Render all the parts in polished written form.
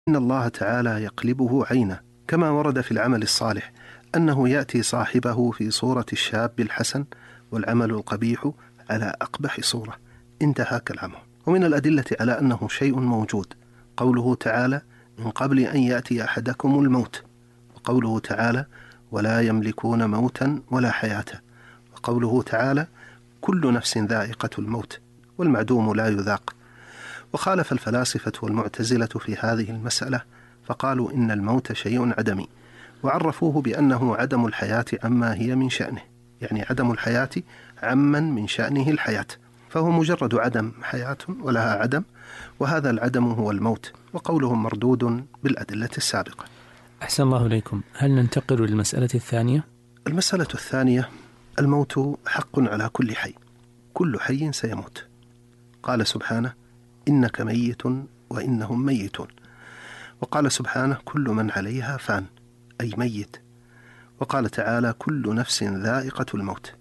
إن الله تعالى يقلبه عينه، كما ورد في العمل الصالح أنه يأتي صاحبه في صورة الشاب الحسن والعمل القبيح على أقبح صورة. انتهى كلامه. ومن الأدلة على أنه شيء موجود قوله تعالى: من قبل أن يأتي أحدكم الموت، وقوله تعالى: ولا يملكون موتا ولا حياة، وقوله تعالى: كل نفس ذائقة الموت والمعدوم لا يذاق. وخالف الفلاسفة والمعتزلة في هذه المسألة، فقالوا إن الموت شيء عدمي، وعرفوه بأنه عدم الحياة عما هي من شأنه، يعني عدم الحياة عمن من شأنه الحياة، فهو مجرد عدم حياة ولها عدم، وهذا العدم هو الموت، وقولهم مردود بالأدلة السابقة. أحسن الله إليكم. هل ننتقل للمسألة الثانية؟ المسألة الثانية: الموت حق على كل حي، كل حي سيموت. قال سبحانه: إنك ميت وإنهم ميتون. وقال سبحانه: كل من عليها فان، أي ميت. وقال تعالى: كل نفس ذائقة الموت.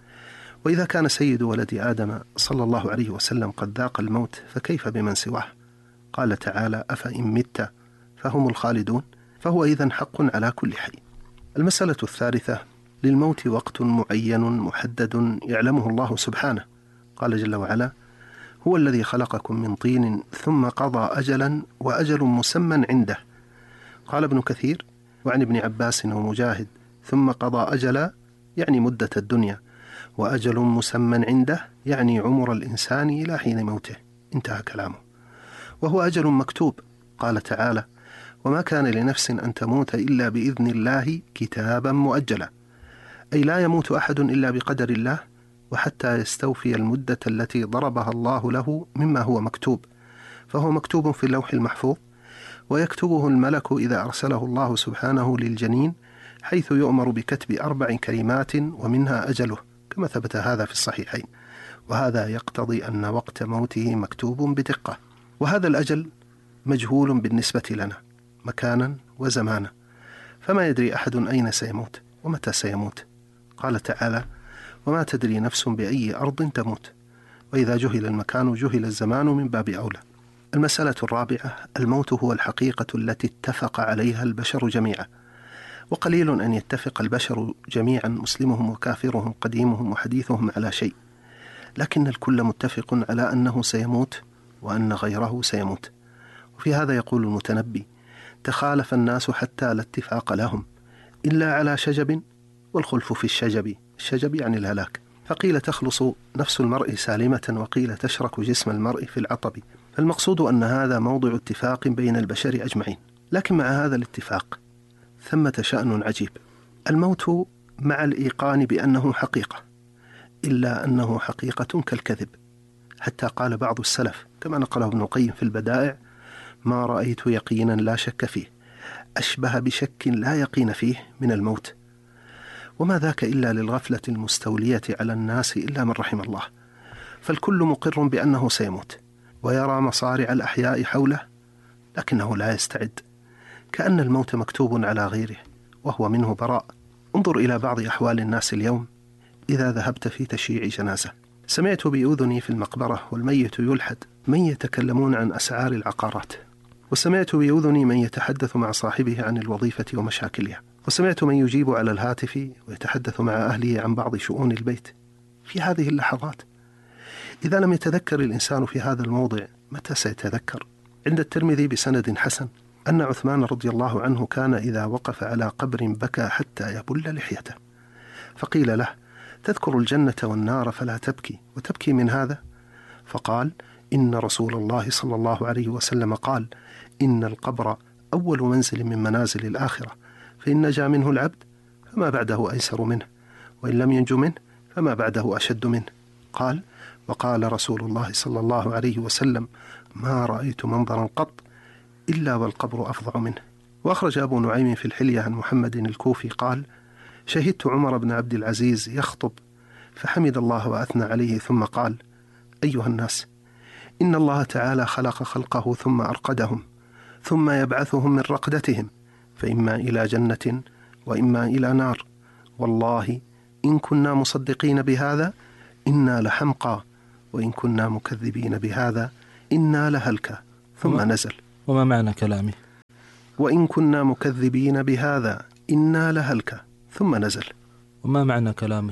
وإذا كان سيد ولد آدم صلى الله عليه وسلم قد ذاق الموت، فكيف بمن سواه؟ قال تعالى: أفإن مت فهم الخالدون. فهو إذن حق على كل حي. المسألة الثالثة: للموت وقت معين محدد يعلمه الله سبحانه. قال جل وعلا: هو الذي خلقكم من طين ثم قضى أجلا وأجل مسمى عنده. قال ابن كثير: وعن ابن عباس ومجاهد: ثم قضى أجلا يعني مدة الدنيا، وأجل مسمى عنده يعني عمر الإنسان إلى حين موته. انتهى كلامه. وهو أجل مكتوب. قال تعالى: وما كان لنفس أن تموت إلا بإذن الله كتابا مؤجلا، أي لا يموت أحد إلا بقدر الله، وحتى يستوفي المدة التي ضربها الله له مما هو مكتوب، فهو مكتوب في اللوح المحفوظ، ويكتبه الملك إذا أرسله الله سبحانه للجنين، حيث يؤمر بكتب 4 كلمات ومنها أجله، كما ثبت هذا في الصحيحين. وهذا يقتضي أن وقت موته مكتوب بدقة. وهذا الأجل مجهول بالنسبة لنا مكانا وزمانا، فما يدري أحد أين سيموت ومتى سيموت. قال تعالى: وما تدري نفس بأي أرض تموت. وإذا جهل المكان جهل الزمان من باب أولى. المسألة الرابعة: الموت هو الحقيقة التي اتفق عليها البشر جميعا، وقليل أن يتفق البشر جميعا مسلمهم وكافرهم قديمهم وحديثهم على شيء، لكن الكل متفق على أنه سيموت وأن غيره سيموت. وفي هذا يقول المتنبي: تخالف الناس حتى لا اتفاق لهم إلا على شجب، والخلف في الشجب، الشجب يعني الهلاك، فقيل تخلص نفس المرء سالمة، وقيل تشرك جسم المرء في العطب. فالمقصود أن هذا موضع اتفاق بين البشر أجمعين. لكن مع هذا الاتفاق ثمة شأن عجيب: الموت مع الإيقان بأنه حقيقة، إلا أنه حقيقة كالكذب، حتى قال بعض السلف كما نقله ابن القيم في البدائع: ما رأيت يقينا لا شك فيه أشبه بشك لا يقين فيه من الموت. وما ذاك إلا للغفلة المستولية على الناس إلا من رحم الله، فالكل مقر بأنه سيموت ويرى مصارع الأحياء حوله، لكنه لا يستعد، كأن الموت مكتوب على غيره وهو منه براء. انظر إلى بعض أحوال الناس اليوم إذا ذهبت في تشييع جنازة. سمعت بأذني في المقبرة والميت يلحد من يتكلمون عن أسعار العقارات، وسمعت بأذني من يتحدث مع صاحبه عن الوظيفة ومشاكلها، وسمعت من يجيب على الهاتف ويتحدث مع أهله عن بعض شؤون البيت. في هذه اللحظات إذا لم يتذكر الإنسان في هذا الموضع متى سيتذكر؟ عند الترمذي بسند حسن أن عثمان رضي الله عنه كان إذا وقف على قبر بكى حتى يبل لحيته، فقيل له: تذكر الجنة والنار فلا تبكي، وتبكي من هذا؟ فقال: إن رسول الله صلى الله عليه وسلم قال: إن القبر أول منزل من منازل الآخرة، فإن نجا منه العبد فما بعده أيسر منه، وإن لم ينج منه فما بعده أشد منه. قال: وقال رسول الله صلى الله عليه وسلم: ما رأيت منظرا قط إلا والقبر أفظع منه. وأخرج أبو نعيم في الحلية عن محمد الكوفي قال: شهدت عمر بن عبد العزيز يخطب فحمد الله وأثنى عليه ثم قال: أيها الناس، إن الله تعالى خلق خلقه ثم أرقدهم، ثم يبعثهم من رقدتهم، فإما إلى جنة وإما إلى نار، والله إن كنا مصدقين بهذا إنا لحمقى، وإن كنا مكذبين بهذا إنا لهلكى. ثم نزل. وما معنى كلامه؟ وإن كنا مكذبين بهذا إنا لهلكة، ثم نزل. وما معنى كلامه؟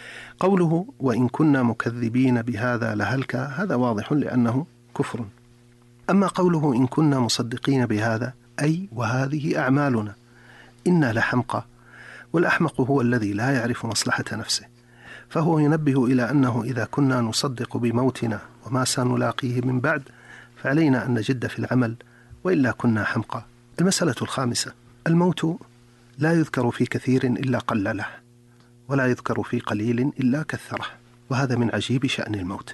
قوله وإن كنا مكذبين بهذا لهلكة هذا واضح لأنه كفر. أما قوله إن كنا مصدقين بهذا أي وهذه أعمالنا إنا لحمقى، والأحمق هو الذي لا يعرف مصلحة نفسه، فهو ينبه إلى أنه إذا كنا نصدق بموتنا وما سنلاقيه من بعد فعلينا أن نجد في العمل وإلا كنا حمقى. المسألة الخامسة: الموت لا يذكر في كثير إلا قلله، ولا يذكر في قليل إلا كثره، وهذا من عجيب شأن الموت.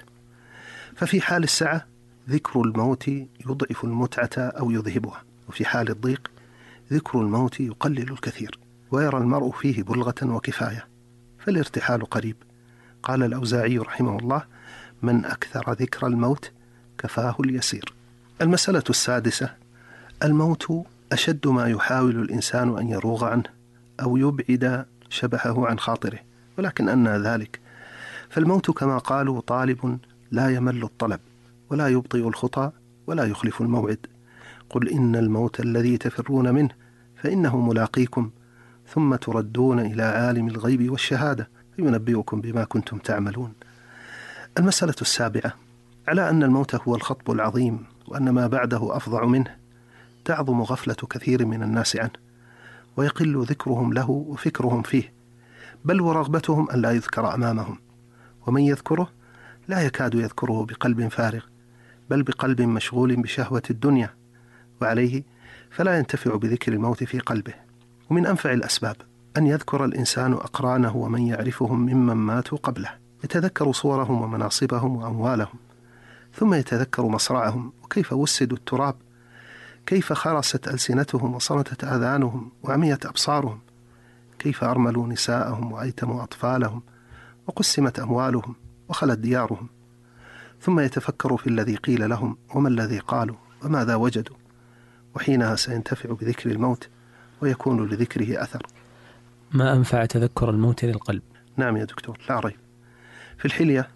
ففي حال السعة ذكر الموت يضعف المتعة أو يذهبها، وفي حال الضيق ذكر الموت يقلل الكثير، ويرى المرء فيه بلغة وكفاية، فالارتحال قريب. قال الأوزاعي رحمه الله: من أكثر ذكر الموت كفاه اليسير. المسألة السادسة: الموت أشد ما يحاول الإنسان أن يروغ عنه أو يبعد شبحه عن خاطره، ولكن أنى ذلك، فالموت كما قالوا طالب لا يمل الطلب ولا يبطئ الخطى ولا يخلف الموعد. قل إن الموت الذي تفرون منه فإنه ملاقيكم ثم تردون إلى عالم الغيب والشهادة فينبئكم بما كنتم تعملون. المسألة السابعة: على أن الموت هو الخطب العظيم وأن ما بعده أفظع منه، تعظم غفلة كثير من الناس عنه، ويقل ذكرهم له وفكرهم فيه، بل ورغبتهم أن لا يذكر أمامهم، ومن يذكره لا يكاد يذكره بقلب فارغ، بل بقلب مشغول بشهوة الدنيا، وعليه فلا ينتفع بذكر الموت في قلبه. ومن أنفع الأسباب أن يذكر الإنسان أقرانه ومن يعرفهم ممن ماتوا قبله، يتذكر صورهم ومناصبهم وأموالهم، ثم يتذكر مصرعهم وكيف وسدوا التراب، كيف خرست ألسنتهم وصمتت آذانهم وعميت أبصارهم، كيف أرملوا نساءهم وأيتموا أطفالهم وقسمت أموالهم وخلت ديارهم، ثم يتفكر في الذي قيل لهم وما الذي قالوا وماذا وجدوا، وحينها سينتفع بذكر الموت ويكون لذكره أثر. ما أنفع تذكر الموت للقلب؟ نعم يا دكتور، لا ريب. في الحلية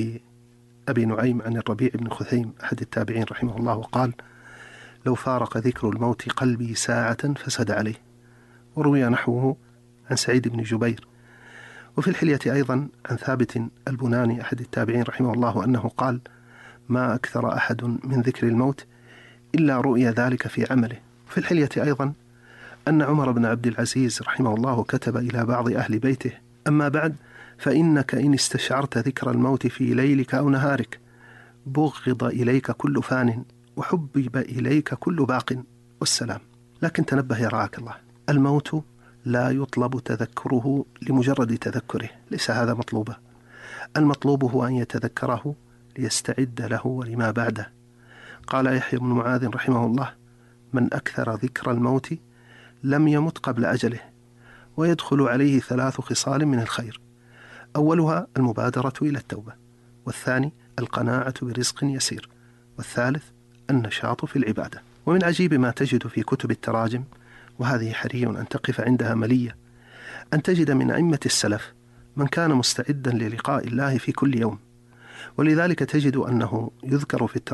لأبي نعيم عن الربيع بن خثيم أحد التابعين رحمه الله وقال: لو فارق ذكر الموت قلبي ساعة فسد عليه. وروي نحوه عن سعيد بن جبير. وفي الحلية أيضا عن ثابت البناني أحد التابعين رحمه الله أنه قال: ما أكثر أحد من ذكر الموت إلا رؤي ذلك في عمله. في الحلية أيضا أن عمر بن عبد العزيز رحمه الله كتب إلى بعض أهل بيته: أما بعد فإنك إن استشعرت ذكر الموت في ليلك أو نهارك بغض إليك كل فان وحبب إليك كل باق والسلام. لكن تنبه يرعاك الله، الموت لا يطلب تذكره لمجرد تذكره، ليس هذا مطلوبه. المطلوب هو أن يتذكره ليستعد له ولما بعده. قال يحيى بن معاذ رحمه الله: من أكثر ذكر الموت لم يمت قبل أجله، ويدخل عليه 3 خصال من الخير: أولها المبادرة إلى التوبة، والثاني القناعة برزق يسير، والثالث النشاط في العبادة. ومن عجيب ما تجد في كتب التراجم، وهذه حري أن تقف عندها ملية، أن تجد من أئمة السلف من كان مستعدا للقاء الله في كل يوم. ولذلك تجد أنه يذكر في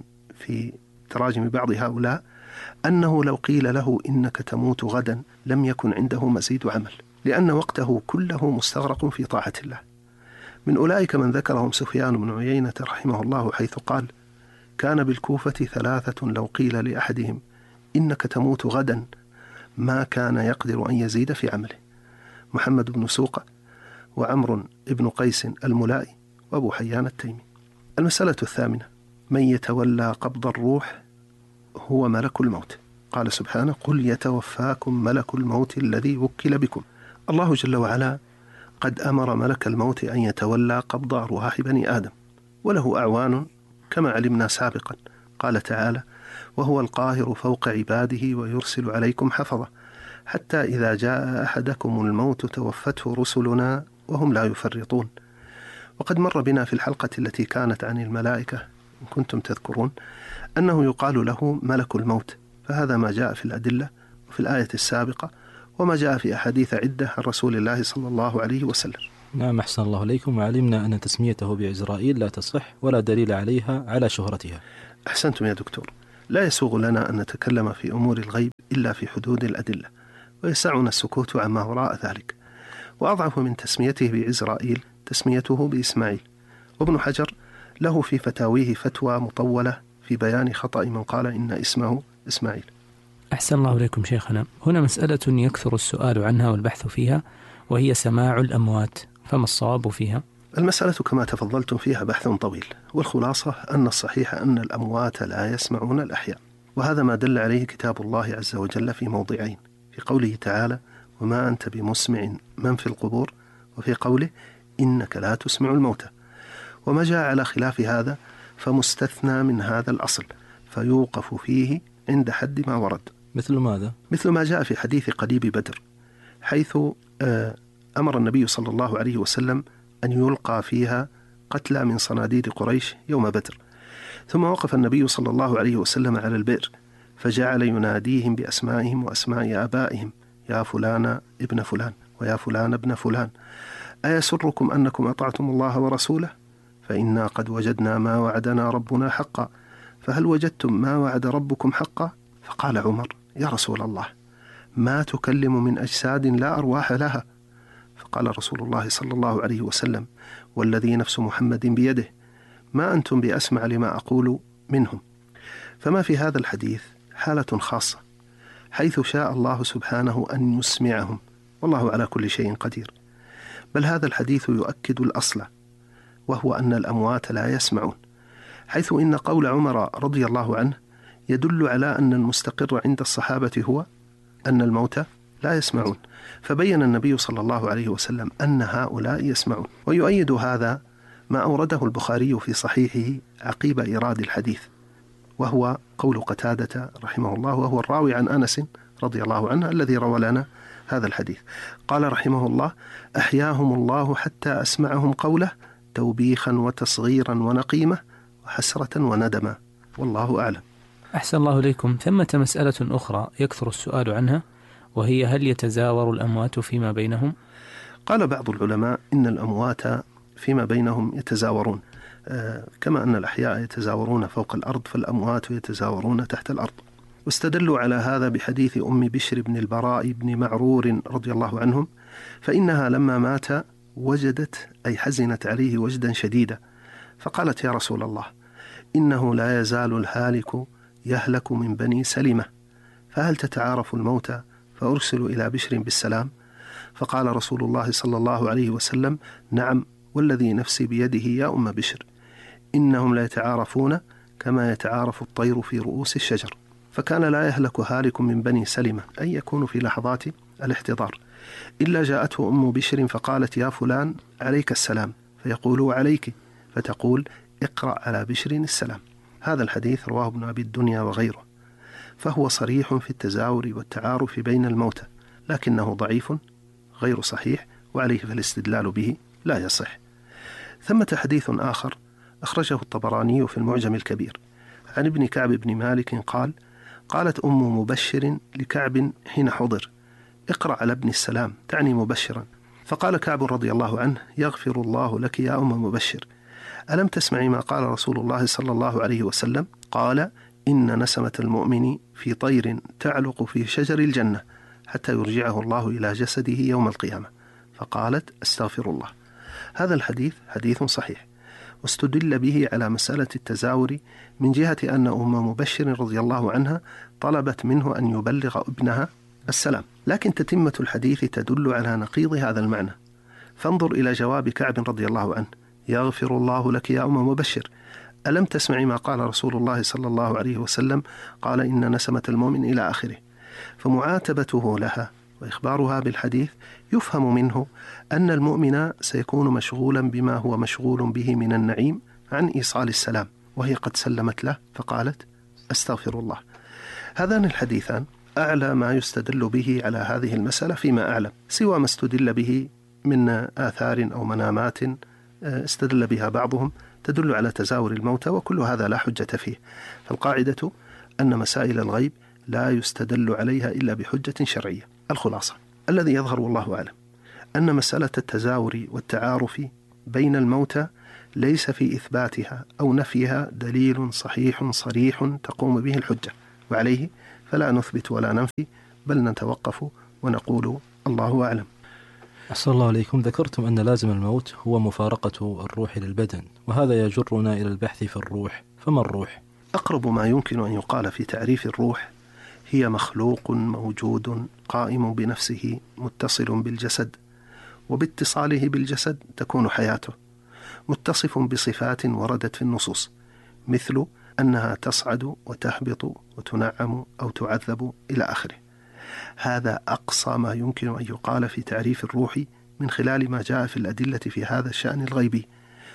تراجم بعض هؤلاء أنه لو قيل له إنك تموت غدا لم يكن عنده مزيد عمل، لأن وقته كله مستغرق في طاعة الله. من أولئك من ذكرهم سفيان بن عيينة رحمه الله، حيث قال: كان بالكوفة 3 لو قيل لأحدهم إنك تموت غدا ما كان يقدر أن يزيد في عمله: محمد بن سوقة، وعمر بن قيس الملائي، وأبو حيان التيمي. المسألة الثامنة: من يتولى قبض الروح هو ملك الموت. قال سبحانه: قل يتوفاكم ملك الموت الذي وكل بكم. الله جل وعلا قد أمر ملك الموت أن يتولى قبض أرواح بني آدم، وله أعوان كما علمنا سابقا. قال تعالى: وهو القاهر فوق عباده ويرسل عليكم حفظة حتى إذا جاء أحدكم الموت توفته رسلنا وهم لا يفرطون. وقد مر بنا في الحلقة التي كانت عن الملائكة إن كنتم تذكرون أنه يقال له ملك الموت، فهذا ما جاء في الأدلة وفي الآية السابقة، وما جاء في أحاديث عدة عن رسول الله صلى الله عليه وسلم. نعم، أحسن الله إليكم. وعلمنا أن تسميته بعزرائيل لا تصح ولا دليل عليها على شهرتها. أحسنتم يا دكتور، لا يسوغ لنا أن نتكلم في أمور الغيب إلا في حدود الأدلة، ويسعنا السكوت عما وراء ذلك. وأضعف من تسميته بعزرائيل تسميته بإسماعيل. وابن حجر له في فتاويه فتوى مطولة في بيان خطأ من قال إن اسمه إسماعيل. أحسن الله إليكم شيخنا. هنا مسألة يكثر السؤال عنها والبحث فيها، وهي سماع الأموات، فما الصواب فيها؟ المسألة كما تفضلتم فيها بحث طويل، والخلاصة أن الصحيح أن الأموات لا يسمعون الأحياء، وهذا ما دل عليه كتاب الله عز وجل في موضعين: في قوله تعالى: وما أنت بمسمع من في القبور، وفي قوله: إنك لا تسمع الموتى. وما جاء على خلاف هذا فمستثنى من هذا الأصل، فيوقف فيه عند حد ما ورد. مثل ماذا؟ مثل ما جاء في حديث قليب بدر، حيث أمر النبي صلى الله عليه وسلم أن يلقى فيها قتلى من صناديد قريش يوم بدر، ثم وقف النبي صلى الله عليه وسلم على البئر فجعل يناديهم بأسمائهم وأسماء آبائهم: يا فلان ابن فلان، ويا فلان ابن فلان، أيسركم أنكم أطعتم الله ورسوله؟ فإنا قد وجدنا ما وعدنا ربنا حقا، فهل وجدتم ما وعد ربكم حقا؟ فقال عمر: يا رسول الله، ما تكلم من أجساد لا أرواح لها. فقال رسول الله صلى الله عليه وسلم: والذي نفس محمد بيده، ما أنتم بأسمع لما أقول منهم. فما في هذا الحديث حالة خاصة، حيث شاء الله سبحانه أن يسمعهم، والله على كل شيء قدير. بل هذا الحديث يؤكد الأصل، وهو أن الأموات لا يسمعون، حيث إن قول عمر رضي الله عنه يدل على أن المستقر عند الصحابة هو أن الموتى لا يسمعون، فبين النبي صلى الله عليه وسلم أن هؤلاء يسمعون. ويؤيد هذا ما أورده البخاري في صحيحه عقيب إيراد الحديث، وهو قول قتادة رحمه الله، وهو الراوي عن أنس رضي الله عنه الذي روى لنا هذا الحديث. قال رحمه الله: أحياهم الله حتى أسمعهم قوله، توبيخا وتصغيرا ونقيمة وحسرة وندما، والله أعلم. أحسن الله إليكم. ثمة مسألة أخرى يكثر السؤال عنها، وهي هل يتزاور الأموات فيما بينهم؟ قال بعض العلماء إن الأموات فيما بينهم يتزاورون، كما أن الأحياء يتزاورون فوق الأرض، فالأموات يتزاورون تحت الأرض. واستدلوا على هذا بحديث أم بشر بن البراء بن معرور رضي الله عنهم، فإنها لما مات وجدت أي حزنت عليه وجدا شديدا، فقالت: يا رسول الله، إنه لا يزال الهالك يهلك من بني سلمة، فهل تتعارف الموتى فأرسل إلى بشر بالسلام؟ فقال رسول الله صلى الله عليه وسلم: نعم، والذي نفسي بيده يا أم بشر، إنهم لا يتعارفون كما يتعارف الطير في رؤوس الشجر. فكان لا يهلك هالك من بني سلمة، أي يكون في لحظات الاحتضار، إلا جاءته أم بشر فقالت: يا فلان عليك السلام، فيقول: عليك، فتقول: اقرأ على بشر السلام. هذا الحديث رواه ابن أبي الدنيا وغيره، فهو صريح في التزاور والتعارف بين الموتى، لكنه ضعيف غير صحيح، وعليه فالاستدلال به لا يصح. ثمة حديث آخر أخرجه الطبراني في المعجم الكبير عن ابن كعب بن مالك قال: قالت أم مبشر لكعب حين حضر: اقرأ على ابن السلام، تعني مبشرا. فقال كعب رضي الله عنه: يغفر الله لك يا أم مبشر، ألم تسمعي ما قال رسول الله صلى الله عليه وسلم؟ قال: إن نسمة المؤمن في طير تعلق في شجر الجنة حتى يرجعه الله إلى جسده يوم القيامة. فقالت: أستغفر الله. هذا الحديث حديث صحيح، واستدل به على مسألة التزاور من جهة أن أم مبشر رضي الله عنها طلبت منه أن يبلغ ابنها السلام، لكن تتمة الحديث تدل على نقيض هذا المعنى. فانظر إلى جواب كعب رضي الله عنه: يغفر الله لك يا أم مبشر، ألم تسمعي ما قال رسول الله صلى الله عليه وسلم؟ قال: إن نسمة المؤمن إلى آخره. فمعاتبته لها وإخبارها بالحديث يفهم منه أن المؤمن سيكون مشغولا بما هو مشغول به من النعيم عن إيصال السلام، وهي قد سلمت له فقالت: أستغفر الله. هذان الحديثان أعلى ما يستدل به على هذه المسألة فيما أعلم، سوى ما استدل به من آثار أو منامات استدل بها بعضهم تدل على تزاور الموتى، وكل هذا لا حجة فيه. فالقاعدة أن مسائل الغيب لا يستدل عليها إلا بحجة شرعية. الخلاصة الذي يظهر والله أعلم أن مسألة التزاور والتعارف بين الموتى ليس في إثباتها أو نفيها دليل صحيح صريح تقوم به الحجة، وعليه فلا نثبت ولا ننفي، بل نتوقف ونقول الله أعلم. أحسن الله عليكم. ذكرتم أن لازم الموت هو مفارقة الروح للبدن، وهذا يجرنا إلى البحث في الروح. فما الروح؟ أقرب ما يمكن أن يقال في تعريف الروح هي مخلوق موجود قائم بنفسه متصل بالجسد، وباتصاله بالجسد تكون حياته، متصف بصفات وردت في النصوص، مثل أنها تصعد وتهبط وتنعم أو تعذب إلى آخره. هذا أقصى ما يمكن أن يقال في تعريف الروح من خلال ما جاء في الأدلة في هذا الشأن الغيبي.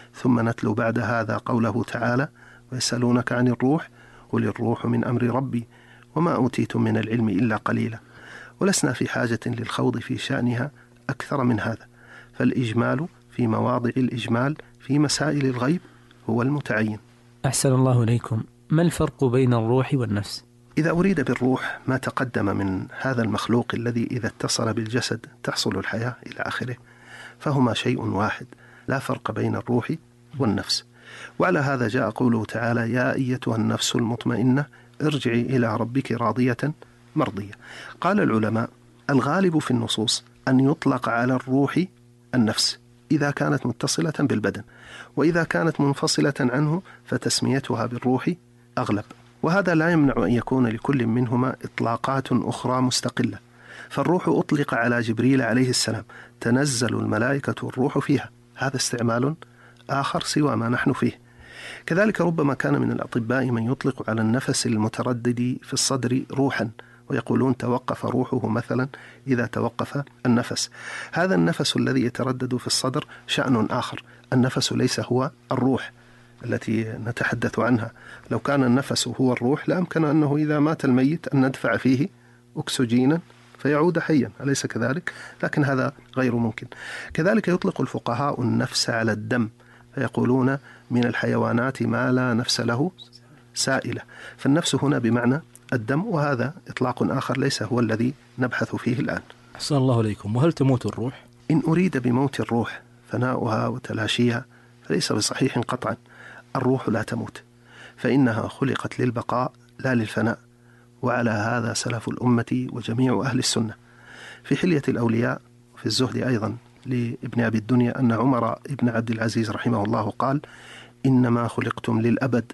ثم نتلو بعد هذا قوله تعالى: ويسألونك عن الروح قل الروح من أمر ربي وما أوتيتم من العلم إلا قليلا. ولسنا في حاجة للخوض في شأنها أكثر من هذا، فالإجمال في مواضع الإجمال في مسائل الغيب هو المتعين. أحسن الله إليكم. ما الفرق بين الروح والنفس؟ إذا أريد بالروح ما تقدم من هذا المخلوق الذي إذا اتصل بالجسد تحصل الحياة إلى آخره، فهما شيء واحد، لا فرق بين الروح والنفس. وعلى هذا جاء قوله تعالى: يا أيتها النفس المطمئنة ارجعي إلى ربك راضية مرضية. قال العلماء: الغالب في النصوص أن يطلق على الروح النفس إذا كانت متصلة بالبدن، وإذا كانت منفصلة عنه فتسميتها بالروح أغلب. وهذا لا يمنع أن يكون لكل منهما إطلاقات أخرى مستقلة. فالروح أطلق على جبريل عليه السلام، تنزل الملائكة الروح فيها، هذا استعمال آخر سوى ما نحن فيه. كذلك ربما كان من الأطباء من يطلق على النفس المتردد في الصدر روحا، ويقولون توقف روحه مثلا إذا توقف النفس. هذا النفس الذي يتردد في الصدر شأن آخر، النفس ليس هو الروح التي نتحدث عنها. لو كان النفس هو الروح لأمكن أنه إذا مات الميت أن ندفع فيه أكسجينا فيعود حيا، أليس كذلك؟ لكن هذا غير ممكن. كذلك يطلق الفقهاء النفس على الدم، فيقولون من الحيوانات ما لا نفس له سائلة، فالنفس هنا بمعنى الدم، وهذا إطلاق آخر ليس هو الذي نبحث فيه الآن. أحسن الله عليكم. وهل تموت الروح؟ إن أريد بموت الروح فناؤها وتلاشيها فليس بصحيح قطعا. الروح لا تموت، فإنها خلقت للبقاء لا للفناء، وعلى هذا سلف الأمة وجميع أهل السنة. في حلية الأولياء وفي الزهد أيضا لابن أبي الدنيا أن عمر بن عبد العزيز رحمه الله قال: إنما خلقتم للأبد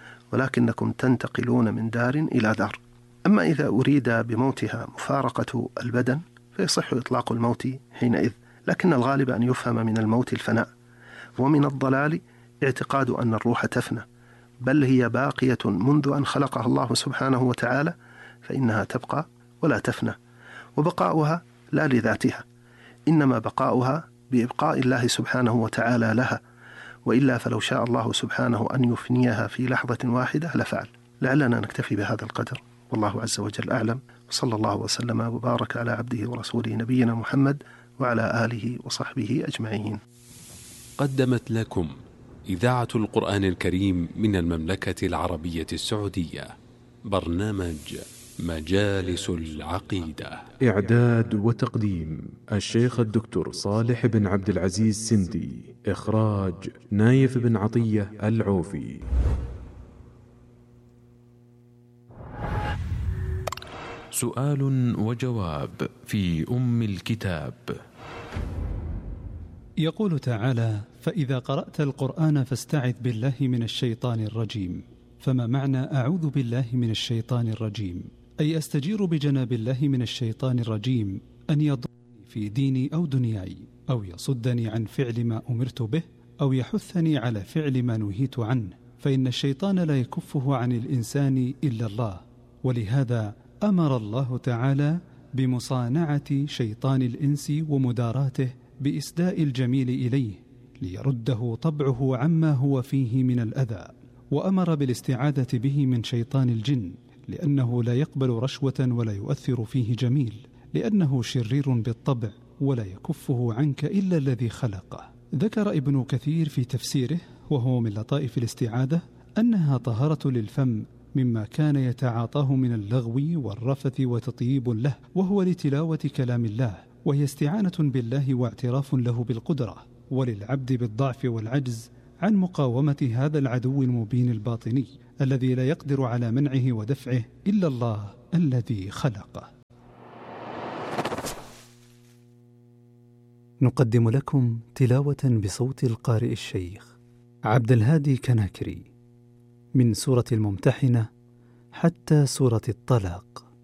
ولكنكم تنتقلون من دار إلى دار. أما إذا أريد بموتها مفارقة البدن فيصح إطلاق الموت حينئذ، لكن الغالب أن يفهم من الموت الفناء. ومن الضلال اعتقاد أن الروح تفنى، بل هي باقية منذ أن خلقها الله سبحانه وتعالى، فإنها تبقى ولا تفنى، وبقاؤها لا لذاتها، إنما بقاؤها بإبقاء الله سبحانه وتعالى لها، وإلا فلو شاء الله سبحانه أن يفنيها في لحظة واحدة لفعل. لعلنا نكتفي بهذا القدر، والله عز وجل أعلم، وصلى الله وسلم وبارك على عبده ورسوله نبينا محمد وعلى آله وصحبه أجمعين. قدمت لكم إذاعة القرآن الكريم من المملكة العربية السعودية برنامج مجالس العقيدة. إعداد وتقديم الشيخ الدكتور صالح بن عبد العزيز سندي. إخراج نايف بن عطية العوفي. سؤال وجواب في أم الكتاب. يقول تعالى: فإذا قرأت القرآن فاستعذ بالله من الشيطان الرجيم. فما معنى أعوذ بالله من الشيطان الرجيم؟ أي أستجير بجناب الله من الشيطان الرجيم أن يضرني في ديني أو دنياي، أو يصدني عن فعل ما أمرت به، أو يحثني على فعل ما نهيت عنه، فإن الشيطان لا يكفه عن الإنسان إلا الله. ولهذا أمر الله تعالى بمصانعة شيطان الإنس ومداراته بإسداء الجميل إليه ليرده طبعه عما هو فيه من الأذى، وأمر بالاستعاذة به من شيطان الجن، لأنه لا يقبل رشوة ولا يؤثر فيه جميل، لأنه شرير بالطبع ولا يكفه عنك إلا الذي خلقه. ذكر ابن كثير في تفسيره وهو من لطائف الاستعاذة أنها طهارة للفم مما كان يتعاطاه من اللغو والرفث وتطييب له، وهو لتلاوة كلام الله، وهي استعانة بالله واعتراف له بالقدرة، وللعبد بالضعف والعجز عن مقاومة هذا العدو المبين الباطني الذي لا يقدر على منعه ودفعه إلا الله الذي خلقه. نقدم لكم تلاوة بصوت القارئ الشيخ عبد الهادي كناكري من سورة الممتحنة حتى سورة الطلاق.